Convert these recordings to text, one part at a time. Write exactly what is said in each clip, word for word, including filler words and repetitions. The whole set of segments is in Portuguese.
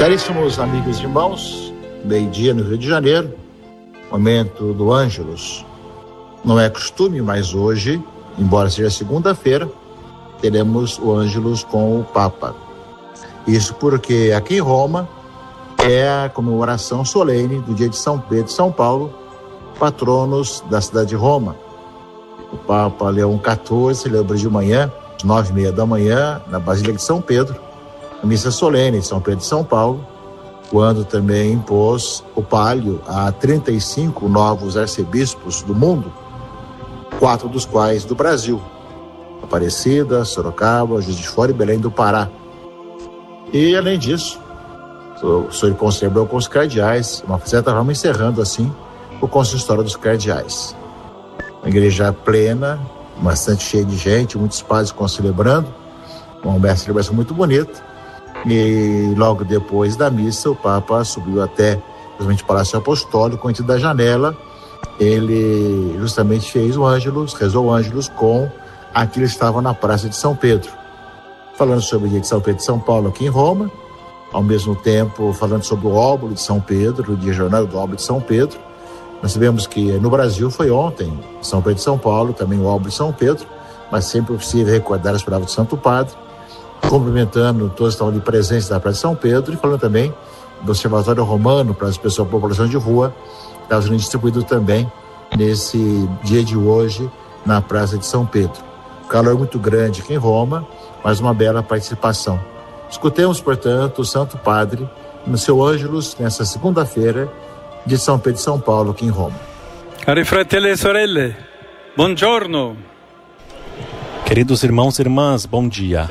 Caríssimos amigos e irmãos, meio-dia no Rio de Janeiro, momento do Ângelus. Não é costume, mas hoje, embora seja segunda-feira, teremos o Ângelus com o Papa. Isso porque aqui em Roma é a comemoração solene do dia de São Pedro e São Paulo, patronos da cidade de Roma. O Papa Leão quatorze celebra de manhã, às nove e meia da manhã, na Basílica de São Pedro, a missa solene de São Pedro e São Paulo, quando também impôs o palio a trinta e cinco novos arcebispos do mundo, quatro dos quais do Brasil: Aparecida, Sorocaba, Juiz de Fora e Belém do Pará. E, além disso, o senhor concelebrou com os cardeais, uma certa forma encerrando assim o consistório dos cardeais. Uma igreja plena, bastante cheia de gente, muitos padres concelebrando, uma celebração muito bonita. E logo depois da missa, o Papa subiu até justamente o Palácio Apostólico, antes da janela. Ele justamente fez o Ângelus, rezou o Ângelus com aqueles que estavam na Praça de São Pedro, falando sobre o dia de São Pedro e São Paulo aqui em Roma, ao mesmo tempo falando sobre o óbolo de São Pedro, o dia jornada do óbolo de São Pedro. Nós sabemos que no Brasil foi ontem, São Pedro e São Paulo, também o óbolo de São Pedro, mas sempre é possível recordar as palavras do Santo Padre, cumprimentando todos que estão ali presentes na Praça de São Pedro e falando também do Observatório Romano para as pessoas, a população de rua, que está sendo distribuído também nesse dia de hoje na Praça de São Pedro. O calor muito grande aqui em Roma, mas uma bela participação. Escutemos, portanto, o Santo Padre no seu Ângelus nessa segunda-feira de São Pedro e São Paulo aqui em Roma. Cari fratelli e sorelle, buongiorno. Queridos irmãos e irmãs, bom dia.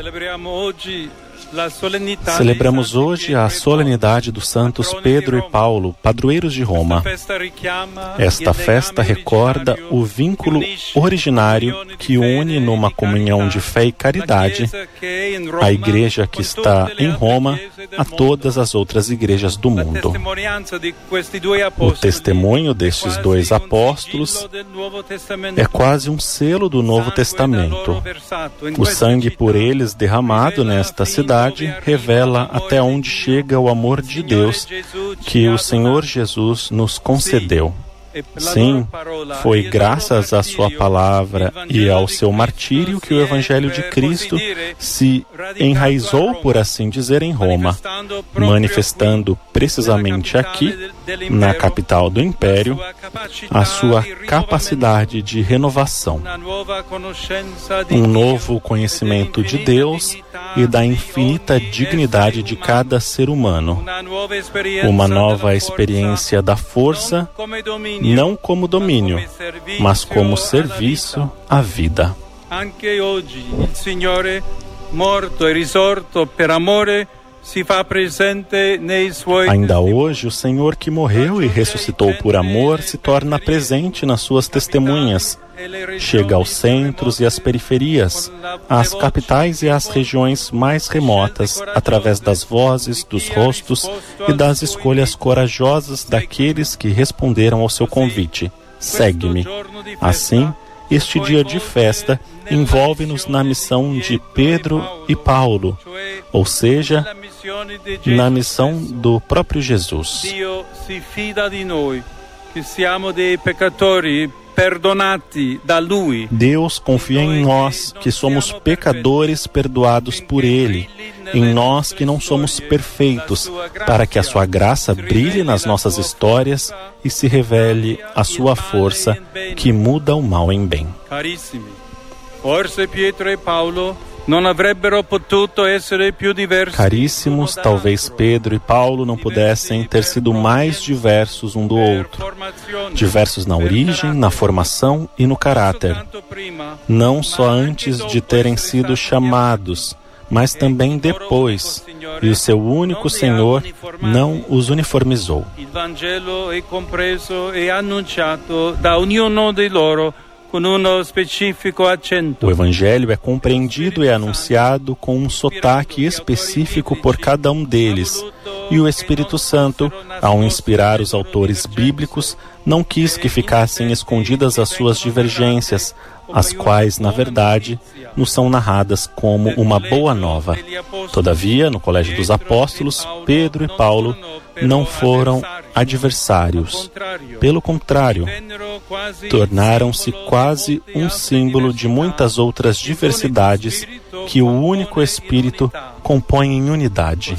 Celebramos hoje a solenidade dos santos Pedro e Paulo, padroeiros de Roma. Esta festa recorda o vínculo originário que une numa comunhão de fé e caridade a igreja que está em Roma a todas as outras igrejas do mundo. O testemunho destes dois apóstolos é quase um selo do Novo Testamento. O sangue por eles derramado nesta cidade revela até onde chega o amor de Deus que o Senhor Jesus nos concedeu. Sim, foi graças à sua palavra e ao seu martírio que o Evangelho de Cristo se enraizou, por assim dizer, em Roma, manifestando precisamente aqui, na capital do Império, a sua capacidade de renovação, um novo conhecimento de Deus e da infinita dignidade de cada ser humano, uma nova experiência da força, não como domínio, mas como serviço à vida. Ainda hoje, o Senhor que morreu e ressuscitou por amor se torna presente nas suas testemunhas. Chega aos centros e às periferias, às capitais e às regiões mais remotas, através das vozes, dos rostos e das escolhas corajosas daqueles que responderam ao seu convite: segue-me. Assim, este dia de festa envolve-nos na missão de Pedro e Paulo, ou seja, na missão do próprio Jesus. Dio si fida di noi, che siamo dei peccatori perdonati da Lui. Deus confia em nós, que somos pecadores perdoados por Ele, em nós que não somos perfeitos, para que a sua graça brilhe nas nossas histórias e se revele a sua força, que muda o mal em bem. Carissimi, forse Pietro e Paolo non avrebbero potuto essere più diversi. Caríssimos, talvez Pedro e Paulo não pudessem ter sido mais diversos um do outro, diversos na origem, na formação e no caráter, não só antes de terem sido chamados, mas também depois, e o seu único Senhor não os uniformizou. Il Vangelo è compreso e annunciato da ognuno di loro con uno specifico accento. O Evangelho é compreendido e anunciado com um sotaque específico por cada um deles, e o Espírito Santo, ao inspirar os autores bíblicos, não quis que ficassem escondidas as suas divergências, as quais, na verdade, nos são narradas como uma boa nova. Todavia, no Colégio dos Apóstolos, Pedro e Paulo não foram adversários. Pelo contrário, tornaram-se quase um símbolo de muitas outras diversidades que o único Espírito compõe em unidade.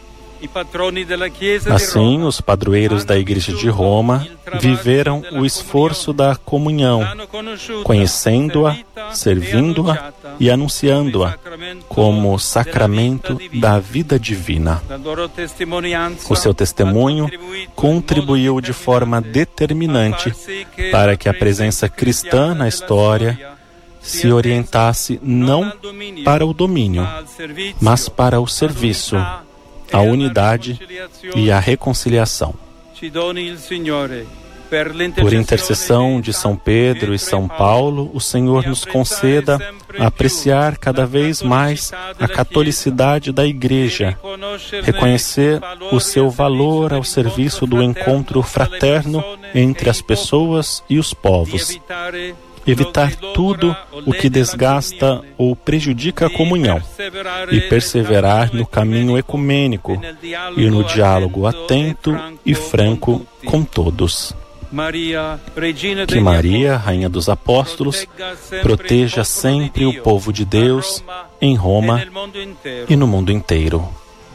Assim, os padroeiros da Igreja de Roma viveram o esforço da comunhão, conhecendo-a, servindo-a e anunciando-a como sacramento da vida divina. O seu testemunho contribuiu de forma determinante para que a presença cristã na história se orientasse não para o domínio, mas para o serviço, a unidade e a reconciliação. Por intercessão de São Pedro e São Paulo, o Senhor nos conceda apreciar cada vez mais a catolicidade da Igreja, reconhecer o seu valor ao serviço do encontro fraterno entre as pessoas e os povos, evitar tudo o que desgasta ou prejudica a comunhão e perseverar no caminho ecumênico e no diálogo atento e franco com todos. Que Maria, Rainha dos Apóstolos, proteja sempre o povo de Deus em Roma e no mundo inteiro.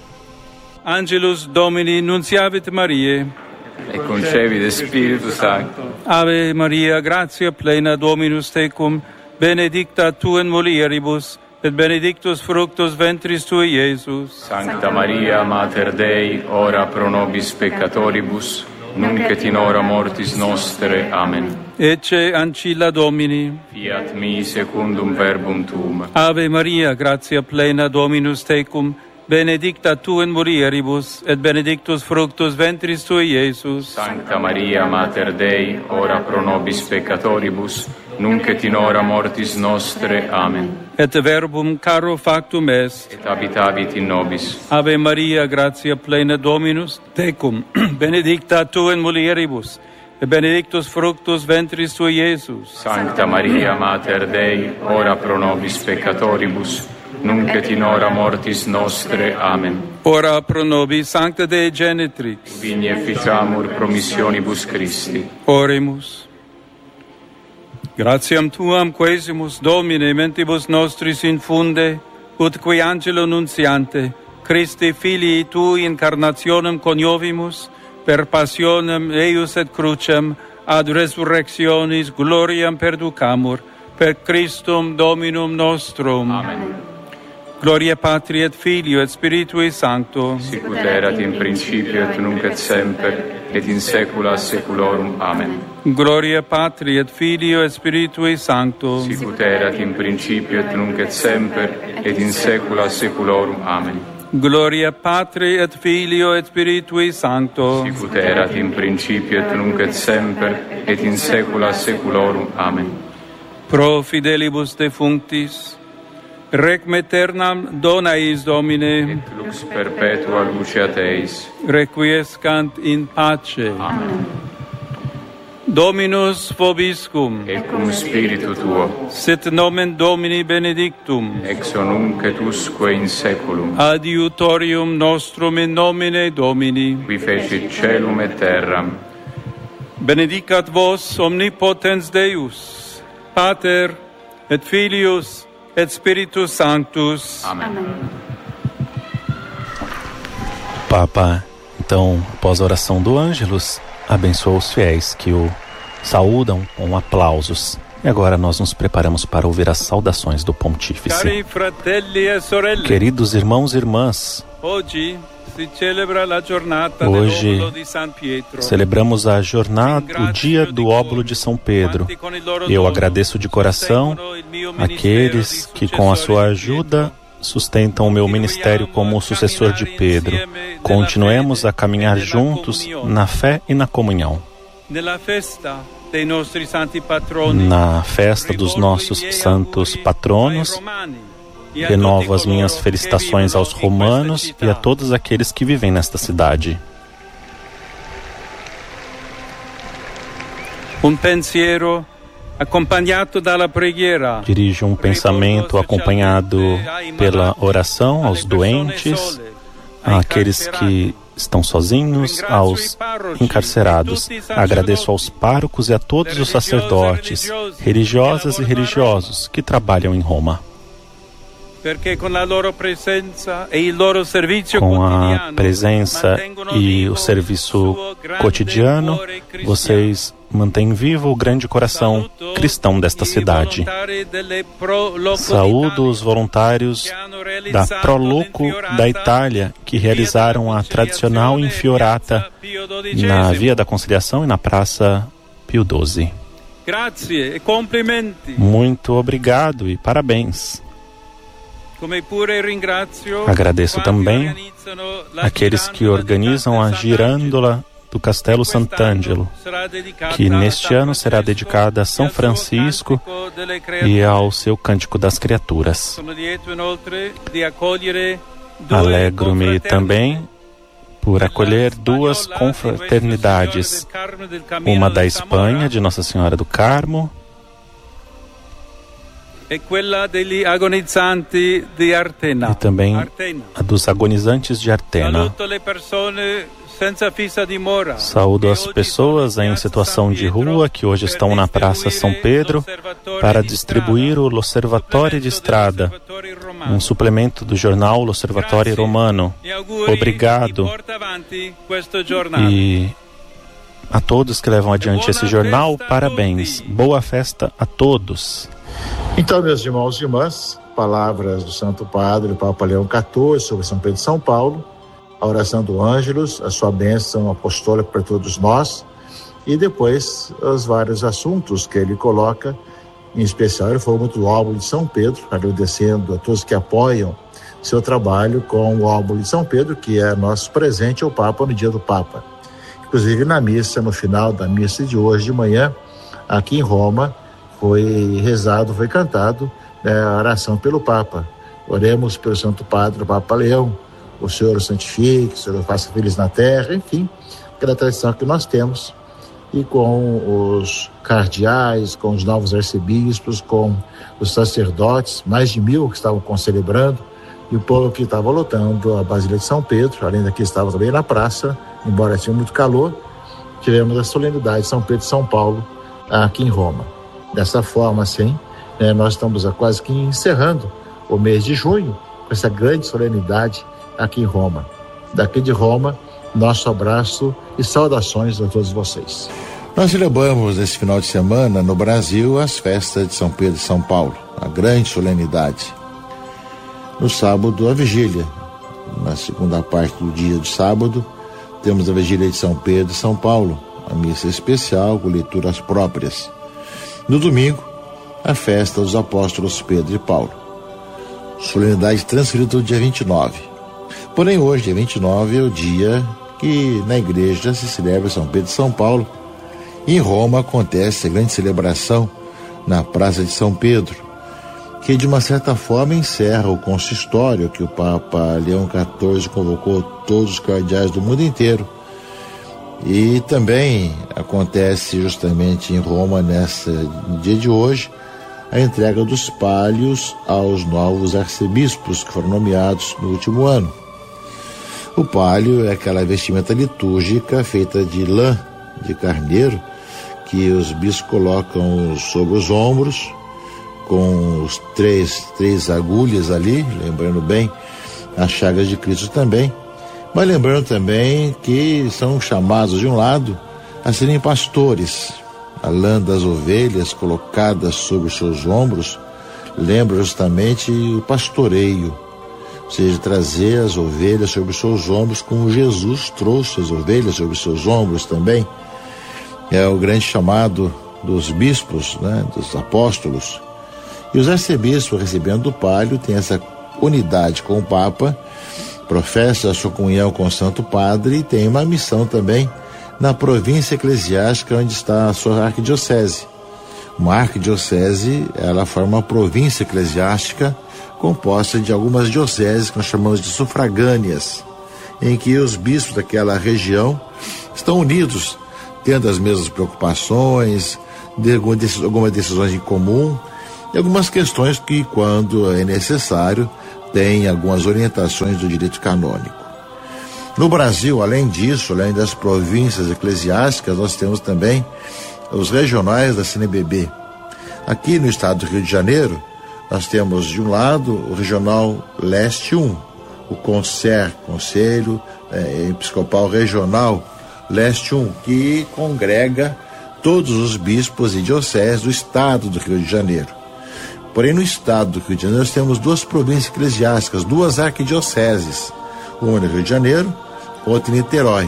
Angelus Domini nunciavit Mariae. E concepit Spiritus Sancto. Ave Maria, gratia plena, Dominus tecum, benedicta tu in mulieribus, et benedictus fructus ventris tui, Iesus. Sancta Maria, Mater Dei, ora pro nobis peccatoribus, nunc et in hora mortis nostre. Amen. Ecce ancilla Domini. Fiat mi secundum verbum tuum. Ave Maria, gratia plena, Dominus tecum, benedicta tu in mulieribus, et benedictus fructus ventris tui, Iesus. Sancta Maria, Mater Dei, ora pro nobis peccatoribus, nunc et in hora mortis nostre. Amen. Et verbum caro factum est. Et habitavit in nobis. Ave Maria, gratia plena, Dominus tecum, benedicta tu in mulieribus, et benedictus fructus ventris tui, Iesus. Sancta Maria, Mater Dei, ora pro nobis peccatoribus, nunc et in hora mortis nostre. Amen. Ora pro nobis, Sancta Dei Genitrix. Vini efficiamur promissionibus Christi. Oremus. Gratiam Tuam quesimus, Domine, mentibus nostris infunde, ut qui angelo nunciante, Christi Filii Tui incarnationem coniovimus, per passionem eius et crucem, ad resurrectionis gloriam perducamur, per Christum Dominum nostrum. Amen. Gloria Patri et Filio et Spiritui Sancto. Sicut erat in principio et nunc et semper, et in saecula saeculorum. Amen. Gloria Patri et Filio et Spiritui Sancto. Sicut erat in principio et nunc et semper, et in saecula saeculorum. Amen. Gloria Patri et Filio et Spiritui Sancto. Sicut erat in principio et nunc et semper, et in saecula saeculorum. Amen. Pro fidelibus defunctis, requiem aeternam dona eis, Domine, Et lux perpetua luceat eis. requiescant in pace. Amen. Dominus vobiscum, Et cum spiritu tuo, sit nomen Domini benedictum, ex nunc et usque in saeculum, adiutorium nostrum in nomine Domini. qui fecit caelum et terram. Benedicat vos omnipotens Deus, Pater et Filius et Spiritus Sanctus. Amen. Papa, então, após a oração do Ângelus, abençoa os fiéis que o saúdam com aplausos. E agora nós nos preparamos para ouvir as saudações do Pontífice. Cari fratelli e sorelle, Queridos irmãos e irmãs, oggi si celebra la giornata Hoje dell'Obolo di San Pietro. celebramos a jornada, o dia do óbolo de São Pedro. Eu agradeço de coração aqueles que, com a sua ajuda, sustentam o meu ministério como sucessor de Pedro. Continuemos a caminhar juntos na fé e na comunhão. Na festa dos nossos santos patronos, renovo as minhas felicitações aos romanos e a todos aqueles que vivem nesta cidade. Un pensiero Dirige um pensamento acompanhado pela oração aos doentes, àqueles que estão sozinhos, aos encarcerados. Agradeço aos párocos e a todos os sacerdotes, religiosas e religiosos que trabalham em Roma. Com a presença e o serviço cotidiano, vocês mantêm vivo o grande coração cristão desta cidade. Saúdo os voluntários da Proloco da Itália, que realizaram a tradicional infiorata na Via da Conciliação e na Praça Pio doze. Muito obrigado e parabéns. Agradeço também aqueles que organizam a girândola do Castelo Sant'Angelo, que neste ano será dedicada a São Francisco e ao seu Cântico das Criaturas. Alegro-me também por acolher duas confraternidades, uma da Espanha, de Nossa Senhora do Carmo, e também a dos agonizantes de Artena. Saúdo as pessoas em situação de rua que hoje estão na Praça São Pedro para distribuir o L'Osservatore di Strada, um suplemento do jornal L'Osservatore Romano. Obrigado. E a todos que levam adiante esse jornal, parabéns. Boa festa a todos. Então, meus irmãos e irmãs, palavras do Santo Padre, o Papa Leão quatorze, sobre São Pedro de São Paulo, a oração do Ângelus, a sua bênção apostólica para todos nós, e depois os vários assuntos que ele coloca, em especial ele falou muito do óbolo de São Pedro, agradecendo a todos que apoiam seu trabalho com o óbolo de São Pedro, que é nosso presente ao Papa no dia do Papa. Inclusive na missa, no final da missa de hoje de manhã, aqui em Roma, foi rezado, foi cantado, né, a oração pelo Papa. Oremos pelo Santo Padre, o Papa Leão, o Senhor o santifique, o Senhor o faça feliz na terra, enfim, aquela tradição que nós temos. E com os cardeais, com os novos arcebispos, com os sacerdotes, mais de mil que estavam concelebrando, e o povo que estava lotando a Basílica de São Pedro, além daqui estava também na praça, embora tinha muito calor, tivemos a solenidade de São Pedro e São Paulo aqui em Roma. Dessa forma, assim, né, nós estamos quase que encerrando o mês de junho com essa grande solenidade aqui em Roma. Daqui de Roma, nosso abraço e saudações a todos vocês. Nós celebramos nesse final de semana no Brasil as festas de São Pedro e São Paulo, a grande solenidade. No sábado, a vigília. Na segunda parte do dia de sábado, temos a vigília de São Pedro e São Paulo, a missa especial com leituras próprias. No domingo, a festa dos apóstolos Pedro e Paulo. Solenidade transferida do dia vinte e nove. Porém, hoje, dia vinte e nove, é o dia que na igreja se celebra São Pedro e São Paulo. Em Roma acontece a grande celebração na Praça de São Pedro, que de uma certa forma encerra o consistório que o Papa Leão quatorze convocou todos os cardeais do mundo inteiro. E também acontece justamente em Roma, nessa no dia de hoje, a entrega dos pálios aos novos arcebispos que foram nomeados no último ano. O pálio é aquela vestimenta litúrgica feita de lã de carneiro que os bispos colocam sobre os ombros, com os três, três agulhas ali, lembrando bem as chagas de Cristo também. Mas lembrando também que são chamados de um lado a serem pastores. A lã das ovelhas colocadas sobre os seus ombros lembra justamente o pastoreio, ou seja, trazer as ovelhas sobre os seus ombros, como Jesus trouxe as ovelhas sobre os seus ombros também. É o grande chamado dos bispos, né, dos apóstolos. E os arcebispos, recebendo o pálio, têm essa unidade com o Papa, professa a sua comunhão com o Santo Padre e tem uma missão também na província eclesiástica onde está a sua arquidiocese. Uma arquidiocese, ela forma uma província eclesiástica composta de algumas dioceses que nós chamamos de sufragâneas, em que os bispos daquela região estão unidos, tendo as mesmas preocupações, de algumas decisões em comum e algumas questões que, quando é necessário, tem algumas orientações do direito canônico. No Brasil, além disso, além das províncias eclesiásticas, nós temos também os regionais da C N B B. Aqui no estado do Rio de Janeiro, nós temos de um lado o Regional Leste um, o CONSER, Conselho eh, Episcopal Regional Leste um, que congrega todos os bispos e dioceses do estado do Rio de Janeiro. Porém, no estado do Rio de Janeiro, nós temos duas províncias eclesiásticas, duas arquidioceses, uma no Rio de Janeiro, outra em Niterói.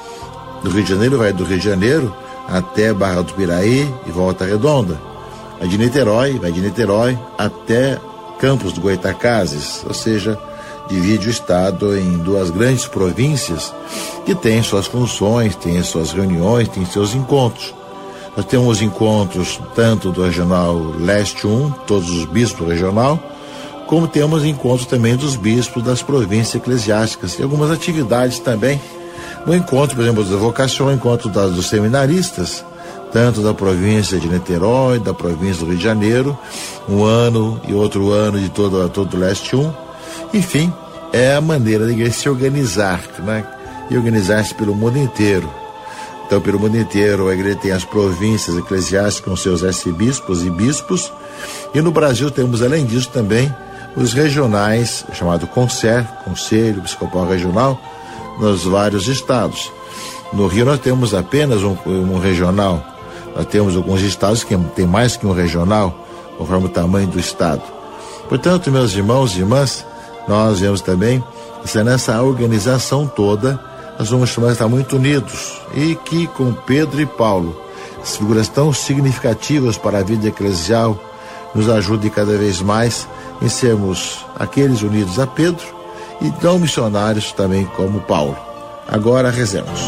Do Rio de Janeiro vai do Rio de Janeiro até Barra do Piraí e Volta Redonda. A de Niterói vai de Niterói até Campos do Goytacazes, ou seja, divide o estado em duas grandes províncias que têm suas funções, têm suas reuniões, têm seus encontros. Nós temos encontros tanto do Regional Leste um, todos os bispos do regional, como temos encontros também dos bispos das províncias eclesiásticas e algumas atividades também. No encontro, por exemplo, da vocação, encontro das, dos seminaristas, tanto da província de Niterói, da província do Rio de Janeiro, um ano e outro ano de todo, todo o Leste um. Enfim, é a maneira da igreja se organizar, né? E organizar-se pelo mundo inteiro. Então, pelo mundo inteiro, a igreja tem as províncias eclesiásticas com seus arcebispos e bispos, e no Brasil temos, além disso, também os regionais, chamado CONSER, Conselho Episcopal Regional, nos vários estados. No Rio nós temos apenas um, um regional. Nós temos alguns estados que tem mais que um regional, conforme o tamanho do estado. Portanto, meus irmãos e irmãs, nós vemos também que nessa organização toda nós vamos estar muito unidos e que com Pedro e Paulo, as figuras tão significativas para a vida eclesial, nos ajude cada vez mais em sermos aqueles unidos a Pedro e não missionários também como Paulo. Agora rezemos.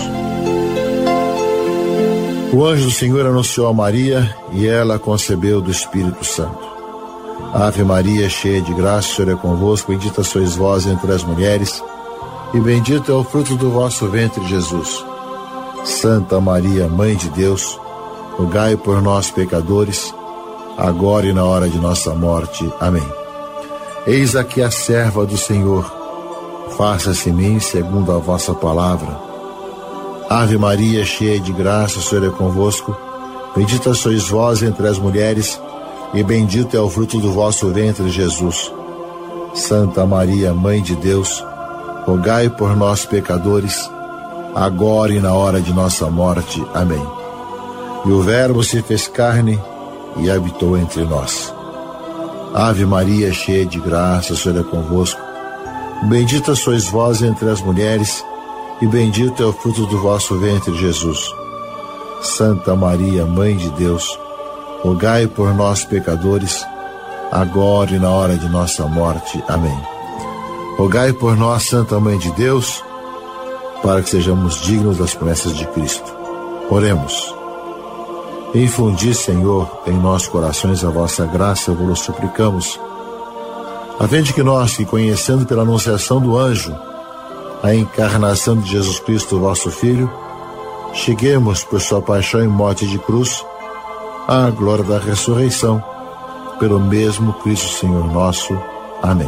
O anjo do Senhor anunciou a Maria e ela concebeu do Espírito Santo. Ave Maria, cheia de graça, o Senhor é convosco, bendita sois vós entre as mulheres, e bendito é o fruto do vosso ventre, Jesus. Santa Maria, Mãe de Deus, rogai por nós, pecadores, agora e na hora de nossa morte. Amém. Eis aqui a serva do Senhor, faça-se em mim segundo a vossa palavra. Ave Maria, cheia de graça, o Senhor é convosco, bendita sois vós entre as mulheres, e bendito é o fruto do vosso ventre, Jesus. Santa Maria, Mãe de Deus, rogai por nós, pecadores, agora e na hora de nossa morte. Amém. E o Verbo se fez carne e habitou entre nós. Ave Maria, cheia de graça, o Senhor é convosco, bendita sois vós entre as mulheres, e bendito é o fruto do vosso ventre, Jesus. Santa Maria, Mãe de Deus, rogai por nós, pecadores, agora e na hora de nossa morte. Amém. Rogai por nós, Santa Mãe de Deus, para que sejamos dignos das promessas de Cristo. Oremos. Infundi, Senhor, em nossos corações a vossa graça, vos suplicamos, a fim de que nós, que conhecendo pela anunciação do anjo a encarnação de Jesus Cristo, vosso Filho, cheguemos por sua paixão e morte de cruz à glória da ressurreição, pelo mesmo Cristo Senhor nosso. Amém.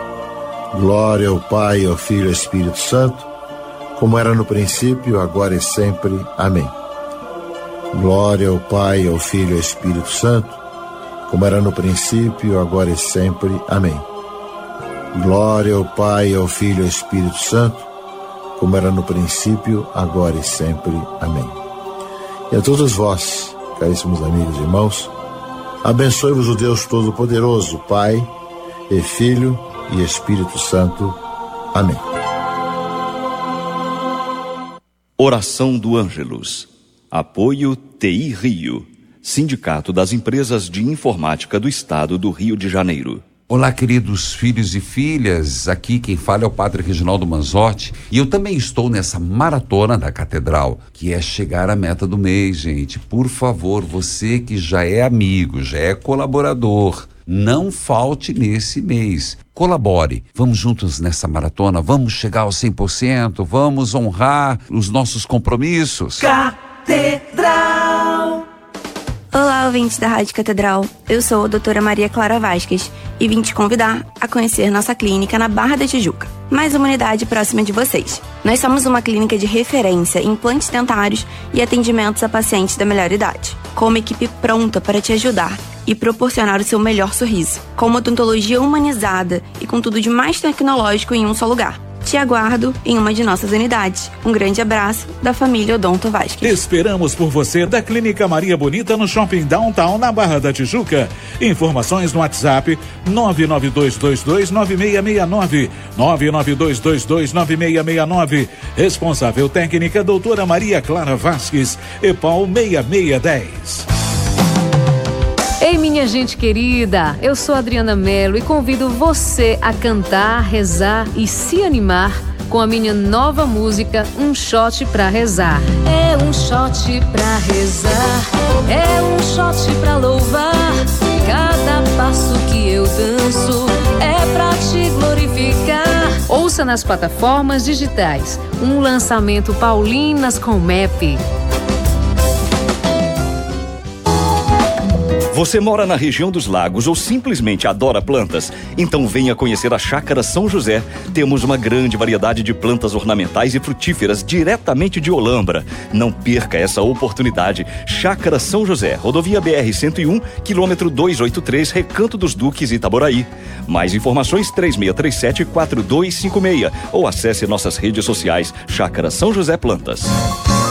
Glória ao Pai, ao Filho e ao Espírito Santo, como era no princípio, agora e sempre. Amém. Glória ao Pai, ao Filho e ao Espírito Santo, como era no princípio, agora e sempre. Amém. Glória ao Pai, ao Filho e ao Espírito Santo, como era no princípio, agora e sempre. Amém. E a todos vós, caríssimos amigos e irmãos, abençoe-vos o Deus Todo-Poderoso, Pai e Filho e Espírito Santo. Amém. Oração do Ângelus. Apoio T I Rio, Sindicato das Empresas de Informática do Estado do Rio de Janeiro. Olá, queridos filhos e filhas, aqui quem fala é o Padre Reginaldo Manzotti e eu também estou nessa maratona da Catedral, que é chegar à meta do mês, gente. Por favor, você que já é amigo, já é colaborador, não falte nesse mês. Colabore, vamos juntos nessa maratona, vamos chegar aos cem por cento, vamos honrar os nossos compromissos. Catedral. Olá, Olá, ouvintes da Rádio Catedral. Eu sou a doutora Maria Clara Vasquez e vim te convidar a conhecer nossa clínica na Barra da Tijuca, mais uma unidade próxima de vocês. Nós somos uma clínica de referência em implantes dentários e atendimentos a pacientes da melhor idade, com uma equipe pronta para te ajudar e proporcionar o seu melhor sorriso, com uma odontologia humanizada e com tudo de mais tecnológico em um só lugar. Te aguardo em uma de nossas unidades. Um grande abraço da família Odonto Vasquez. Esperamos por você da Clínica Maria Bonita no Shopping Downtown, na Barra da Tijuca. Informações no WhatsApp nove nove dois dois dois nove seis seis nove, nove nove dois dois dois nove seis seis nove. Responsável técnica doutora Maria Clara Vasquez, EPAL seis seis um zero. Ei, minha gente querida, eu sou Adriana Mello e convido você a cantar, rezar e se animar com a minha nova música Um Shot Pra Rezar. É um shot pra rezar, é um shot pra louvar. Cada passo que eu danço é pra te glorificar. Ouça nas plataformas digitais um lançamento Paulinas com M E P. Você mora na região dos lagos ou simplesmente adora plantas? Então venha conhecer a Chácara São José. Temos uma grande variedade de plantas ornamentais e frutíferas diretamente de Olambra. Não perca essa oportunidade. Chácara São José, rodovia B R cento e um, quilômetro duzentos e oitenta e três, Recanto dos Duques, Itaboraí. Mais informações três seis três sete, quatro dois cinco seis ou acesse nossas redes sociais Chácara São José Plantas.